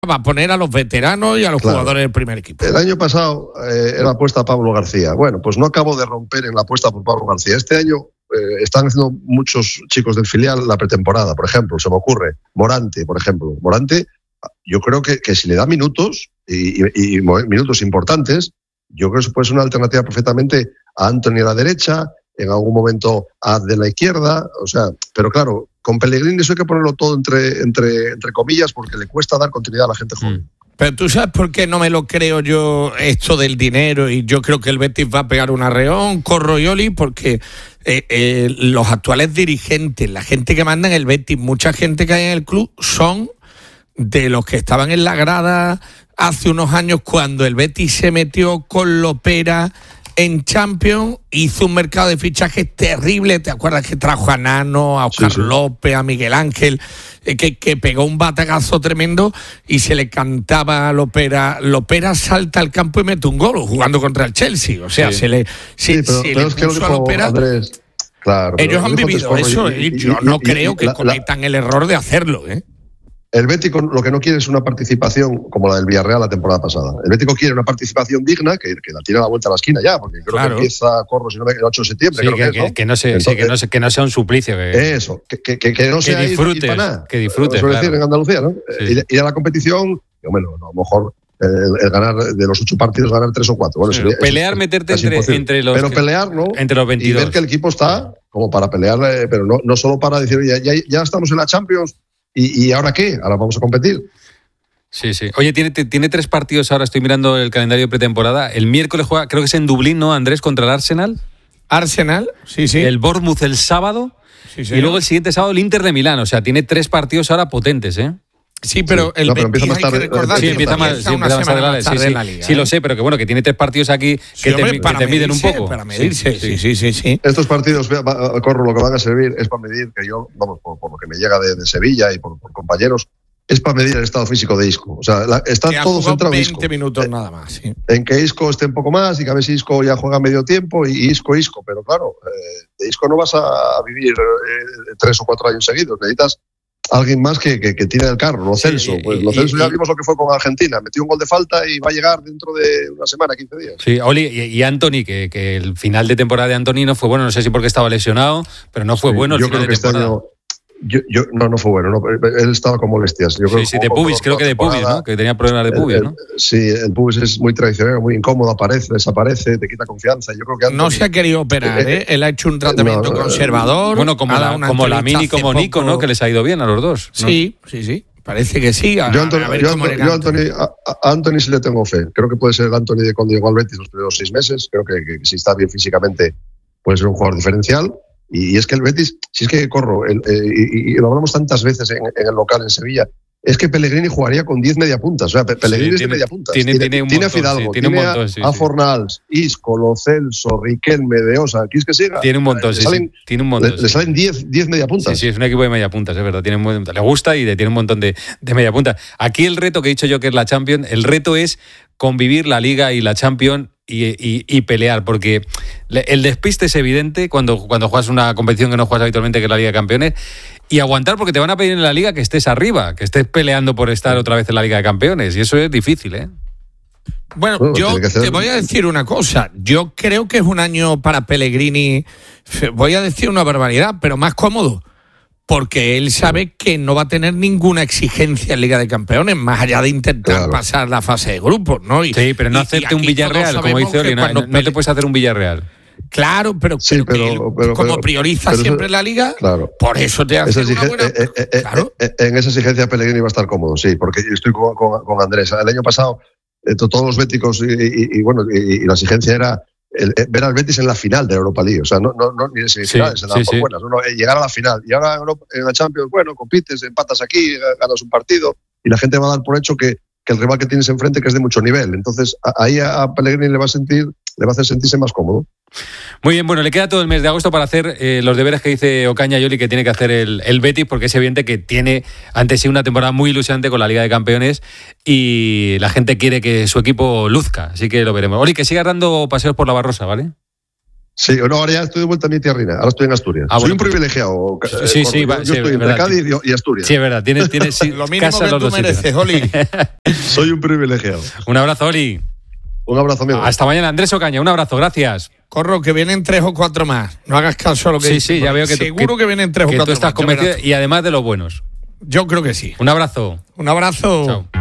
va a poner a los veteranos y a los jugadores del primer equipo. El año pasado era apuesta a Pablo García. Bueno, pues no acabo de romper en la apuesta por Pablo García. Este año están haciendo muchos chicos del filial la pretemporada. Por ejemplo, se me ocurre Morante, por ejemplo. Morante, yo creo que si le da minutos y minutos importantes, yo creo que puede ser una alternativa perfectamente a Antony a la derecha, en algún momento a de la izquierda, o sea, pero claro, con Pellegrini eso hay que ponerlo todo entre comillas porque le cuesta dar continuidad a la gente joven. Pero tú sabes por qué no me lo creo yo esto del dinero y yo creo que el Betis va a pegar un arreón, Corro y Oli, porque los actuales dirigentes, la gente que manda en el Betis, mucha gente que hay en el club son de los que estaban en la grada hace unos años cuando el Betis se metió con Lopera en Champions, hizo un mercado de fichajes terrible. ¿Te acuerdas que trajo a Nano, a Oscar López, a Miguel Ángel, que pegó un batagazo tremendo y se le cantaba a Lopera? Lopera salta al campo y mete un gol jugando contra el Chelsea. O sea, pero es que lo dijo Lopera, Andrés, claro, ellos han vivido eso y yo no creo que cometan el error de hacerlo, El Betis lo que no quiere es una participación como la del Villarreal la temporada pasada. El Betis quiere una participación digna que la tire a la vuelta a la esquina ya, porque creo que empieza Corro, si no me equivoco, el 8 de septiembre. Sí, que no sea un suplicio. Eso, que no sea disfrutes, ir para nada. Que disfrutes, claro. Decir en Andalucía, ¿no? Sí. Y a la competición, bueno, a lo mejor el ganar de los 8 partidos, ganar 3 o 4. Bueno, sí, pelear, meterte entre los... Pero pelear, ¿no? Entre los 22. Y ver que el equipo está como para pelear, pero no solo para decir, ya estamos en la Champions. ¿Y ahora qué? Ahora vamos a competir. Sí. Oye, tiene 3 partidos ahora, estoy mirando el calendario de pretemporada. El miércoles juega, creo que es en Dublín, ¿no, Andrés? Contra el Arsenal. Arsenal, sí. El Bournemouth el sábado. Sí, y luego el siguiente sábado el Inter de Milán. O sea, tiene 3 partidos ahora potentes, ¿eh? Sí, pero el Betis hay que recordar que empieza más tarde en la Liga. Sí, lo sé, pero que bueno, que tiene 3 partidos aquí que te miden un poco. Para medirse, sí. Estos partidos, Corro, lo que van a servir es para medir, que yo, vamos, por lo que me llega de Sevilla y por compañeros, es para medir el estado físico de Isco. O sea, está todo centrado en Isco. 20 minutos nada más, sí. En que Isco esté un poco más y que a ver si Isco ya juega medio tiempo y Isco. Pero claro, de Isco no vas a vivir 3 o 4 años seguidos. Necesitas alguien más que tire del carro, Lo Celso. Pues Lo Celso ya vimos lo que fue con Argentina. Metió un gol de falta y va a llegar dentro de una semana, 15 días. Sí, Oli, y Antony, que el final de temporada de Antony no fue bueno. No sé si porque estaba lesionado, pero no fue bueno el final de temporada. No fue bueno. No, él estaba con molestias. Yo creo de pubis, creo que de pubis, ¿no? Que tenía problemas de pubis, ¿no? Sí, el pubis es muy traicionero, muy incómodo, aparece, desaparece, te quita confianza. Yo creo que Anthony, no se ha querido operar, Él ha hecho un tratamiento conservador. Bueno, como Lamine y como Nico, ¿no? Que les ha ido bien a los dos, ¿no? Sí. Parece que sí. Yo a Anthony sí le tengo fe. Creo que puede ser el Anthony de cuando llegó al Betis los primeros 6 meses. Creo que si está bien físicamente puede ser un jugador diferencial. Y es que el Betis, si es que Corro, y lo hablamos tantas veces en el local en Sevilla, es que Pellegrini jugaría con 10 mediapuntas. O sea, Pellegrini es de mediapuntas. Tiene a Fidalgo, tiene a Fornals, Isco, Lo Celso, Riquelme, De Osa. ¿Quieres que siga? Tiene un montón, tiene un montón. Le salen 10 mediapuntas. Sí, es un equipo de mediapuntas, es verdad. Le gusta y tiene un montón de mediapuntas. Aquí el reto que he dicho yo que es la Champions, el reto es convivir la Liga y la Champions y pelear, porque el despiste es evidente cuando juegas una competición que no juegas habitualmente, que es la Liga de Campeones, y aguantar porque te van a pedir en la Liga que estés arriba, que estés peleando por estar otra vez en la Liga de Campeones, y eso es difícil, ¿eh? Bueno, yo te voy a decir una cosa. Yo creo que es un año para Pellegrini, voy a decir una barbaridad, pero más cómodo, porque él sabe que no va a tener ninguna exigencia en Liga de Campeones, más allá de intentar pasar la fase de grupos, ¿no? Sí, pero no hacerte un Villarreal, como dice Oli, no te puedes hacer un Villarreal. Claro, pero como prioriza siempre la Liga, por eso te hace una buena... En esa exigencia Pellegrini va a estar cómodo, sí, porque estoy con Andrés. El año pasado, todos los béticos y la exigencia era ver al Betis en la final de la Europa League, o sea, no ni en semifinales, buenas, llegar a la final. Y ahora en la Champions, compites, empatas aquí, ganas un partido y la gente va a dar por hecho que el rival que tienes enfrente que es de mucho nivel. Entonces, ahí a Pellegrini le va a hacer sentirse más cómodo. Muy bien, bueno, le queda todo el mes de agosto para hacer los deberes que dice Ocaña y Oli que tiene que hacer el Betis, porque es evidente que tiene ante sí una temporada muy ilusionante con la Liga de Campeones y la gente quiere que su equipo luzca, así que lo veremos. Oli, que sigas dando paseos por la Barrosa, ¿vale? Sí, no, ahora ya estoy de vuelta a mi tierrina, ahora estoy en Asturias. Soy un privilegiado. Sí, yo estoy entre Cádiz y Asturias. Sí, es verdad, tienes lo mínimo casa que los tú dos mereces, sitios. Oli. Soy un privilegiado. Un abrazo, Oli. Un abrazo, amigo. Hasta mañana, Andrés Ocaña, un abrazo, gracias. Corro, que vienen 3 o 4 más. No hagas caso a lo que Sí, dicen, sí, ya veo que seguro que vienen 3 o 4 tú estás más. convencido y además de los buenos. Yo creo que sí. Un abrazo. Un abrazo. Chao.